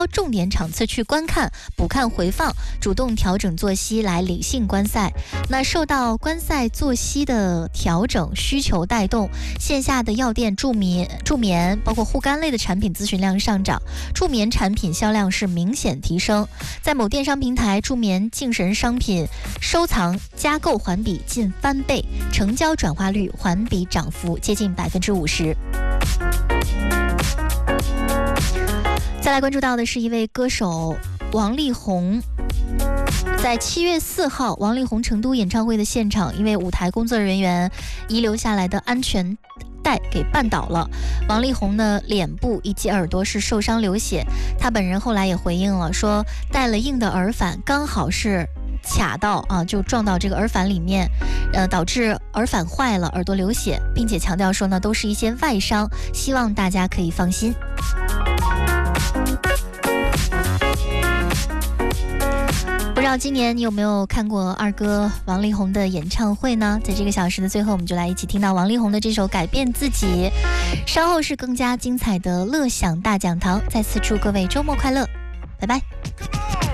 重点场次去观看、补看回放，主动调整作息来理性观赛。那受到观赛作息的调整需求带动，线下的药店助眠包括护肝类的产品咨询量上涨，助眠产品销量是明显提升。在某电商平台，助眠精神商品收藏加购环比近翻倍，成交转化率环比涨幅接近50%。再来关注到的是一位歌手王力宏，在7月4号，王力宏成都演唱会的现场，因为舞台工作人员遗留下来的安全带给绊倒了，王力宏的脸部以及耳朵是受伤流血。他本人后来也回应了，说带了硬的耳返，刚好是卡到就撞到这个耳返里面，导致耳返坏了，耳朵流血，并且强调说呢，都是一些外伤，希望大家可以放心。不知道今年你有没有看过二哥王力宏的演唱会呢？在这个小时的最后，我们就来一起听到王力宏的这首《改变自己》。稍后是更加精彩的乐享大讲堂，再次祝各位周末快乐，拜拜。